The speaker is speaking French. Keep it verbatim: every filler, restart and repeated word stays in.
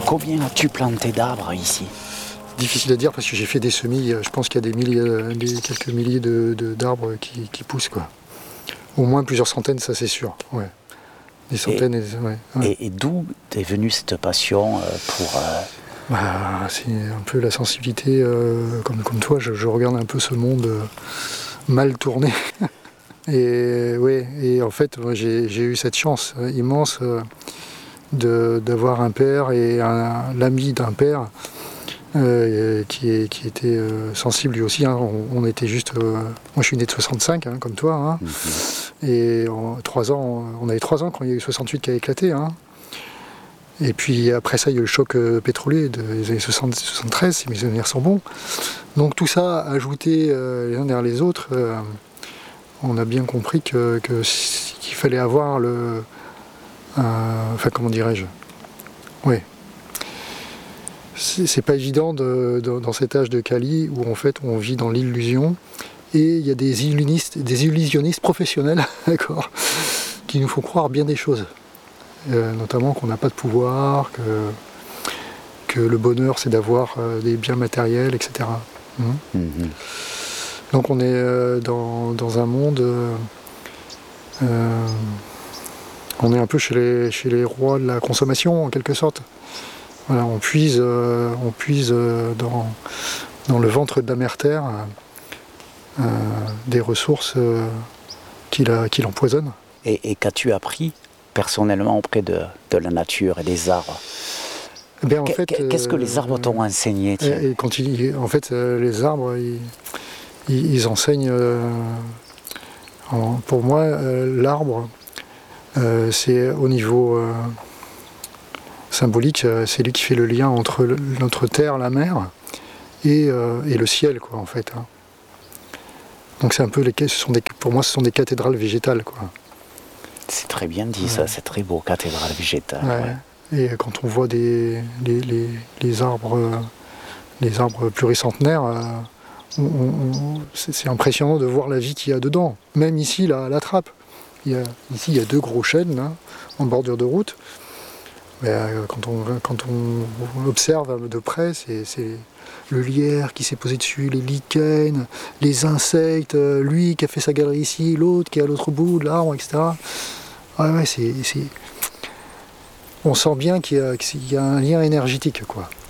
Combien as-tu planté d'arbres ici? Difficile à dire parce que j'ai fait des semis, je pense qu'il y a des milliers, des, quelques milliers de, de, d'arbres qui, qui poussent, quoi. Au moins plusieurs centaines, ça c'est sûr. Ouais. Des centaines. Et, et, ouais, ouais. et, et d'où est venue cette passion pour... Euh... Bah, c'est un peu la sensibilité, euh, comme, comme toi, je, je regarde un peu ce monde euh, mal tourné. et, ouais, et en fait, j'ai, j'ai eu cette chance euh, immense euh, de, d'avoir un père et un, l'ami d'un père euh, qui, est, qui était euh, sensible lui aussi. Hein. On, on était juste... Euh, moi je suis né de soixante-cinq, hein, comme toi. Hein. Mm-hmm. Et en trois ans, on avait trois ans quand il y a eu soixante-huit qui a éclaté. Hein. Et puis après ça, il y a eu le choc euh, pétrolier des années soixante, soixante-treize, si mes souvenirs sont bons. Donc tout ça, ajouté euh, les uns derrière les autres, euh, on a bien compris que, que, qu'il fallait avoir le... Euh, enfin, comment dirais-je? Oui. C'est, c'est pas évident de, de, dans cet âge de Kali où en fait on vit dans l'illusion et il y a des illusionnistes, des illusionnistes professionnels, d'accord, qui nous font croire bien des choses. Euh, notamment qu'on n'a pas de pouvoir, que, que le bonheur c'est d'avoir euh, des biens matériels, et cetera. Mmh. Mmh. Donc on est euh, dans, dans un monde, euh, euh, on est un peu chez les, chez les rois de la consommation en quelque sorte. Voilà, on puise, euh, on puise euh, dans, dans le ventre de la mère terre euh, des ressources euh, qui, la, qui l'empoisonnent. Et, et qu'as-tu appris personnellement auprès de, de la nature et des arbres? Ben, en fait, Qu'est-ce que les arbres t'ont enseigné? Et, et quand il, en fait, euh, les arbres, ils, ils, ils enseignent. Euh, en, pour moi, euh, l'arbre, euh, c'est au niveau euh, symbolique, c'est lui qui fait le lien entre le, notre terre, la mer, et, euh, et le ciel, quoi, en fait. Hein. Donc c'est un peu les, ce sont des, pour moi, ce sont des cathédrales végétales, quoi. C'est très bien dit, ouais. Ça, c'est très beau, cathédrale végétale. Ouais. Ouais. Et quand on voit des, les, les, les arbres, euh, les arbres pluricentenaires, euh, on, on, c'est, c'est impressionnant de voir la vie qu'il y a dedans. Même ici, là, à la Trappe, il y a, ici, il y a deux gros chênes là, en bordure de route. Mais euh, quand, on, quand on observe de près, c'est, c'est le lierre qui s'est posé dessus, les lichens, les insectes, euh, lui qui a fait sa galerie ici, l'autre qui est à l'autre bout de l'arbre, et cetera. Ouais, ouais, c'est, c'est... On sent bien qu'il y a, qu'il y a un lien énergétique, quoi.